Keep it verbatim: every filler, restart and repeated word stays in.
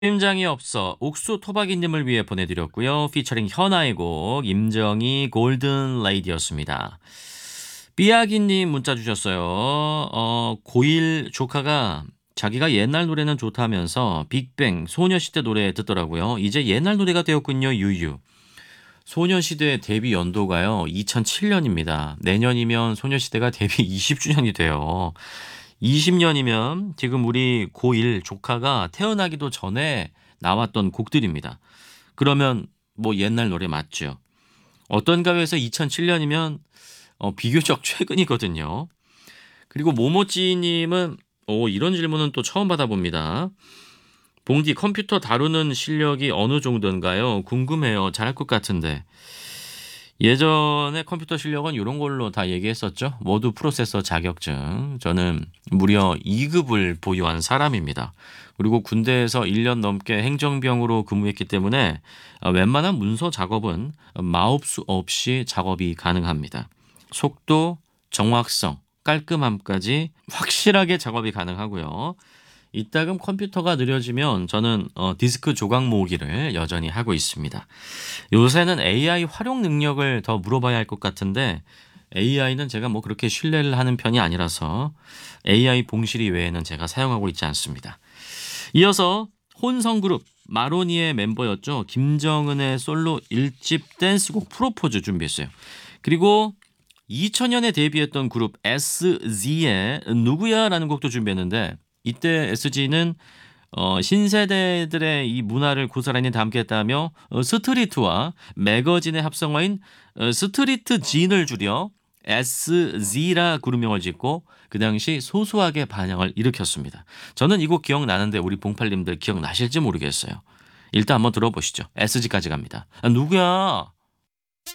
심장이 없어 옥수 토박이님을 위해 보내드렸고요. 피처링 현아의 곡 임정희 골든 레이디였습니다. 삐아기님 문자 주셨어요. 어, 고일 조카가 자기가 옛날 노래는 좋다면서 빅뱅 소녀시대 노래 듣더라고요. 이제 옛날 노래가 되었군요. 유유. 소녀시대 데뷔 연도가요. 이천칠 년입니다. 내년이면 소녀시대가 데뷔 이십 주년이 돼요. 이십 년이면 지금 우리 고일 조카가 태어나기도 전에 나왔던 곡들입니다. 그러면 뭐 옛날 노래 맞죠? 어떤 가요에서 이천칠 년이면 어, 비교적 최근이거든요. 그리고 모모찌님은 오, 이런 질문은 또 처음 받아봅니다. 봉디 컴퓨터 다루는 실력이 어느 정도인가요? 궁금해요. 잘할 것 같은데. 예전에 컴퓨터 실력은 이런 걸로 다 얘기했었죠. 워드 프로세서 자격증. 저는 무려 이 급을 보유한 사람입니다. 그리고 군대에서 일 년 넘게 행정병으로 근무했기 때문에 웬만한 문서 작업은 마우스 없이 작업이 가능합니다. 속도, 정확성, 깔끔함까지 확실하게 작업이 가능하고요. 이따금 컴퓨터가 느려지면 저는 어, 디스크 조각 모으기를 여전히 하고 있습니다. 요새는 에이아이 활용 능력을 더 물어봐야 할 것 같은데 에이아이는 제가 뭐 그렇게 신뢰를 하는 편이 아니라서 에이아이 봉실이 외에는 제가 사용하고 있지 않습니다. 이어서 혼성그룹 마로니의 멤버였죠. 김정은의 솔로 일 집 댄스곡 프로포즈 준비했어요. 그리고 이천 년에 데뷔했던 그룹 에스지의 누구야 라는 곡도 준비했는데 이때 에스지는 어, 신세대들의 이 문화를 고스란히 담겠다며 어, 스트리트와 매거진의 합성어인 어, 스트리트 진을 줄여 에스지라 그룹명을 짓고 그 당시 소소하게 반향을 일으켰습니다. 저는 이 곡 기억나는데 우리 봉팔님들 기억나실지 모르겠어요. 일단 한번 들어보시죠. 에스지까지 갑니다. 아, 누구야?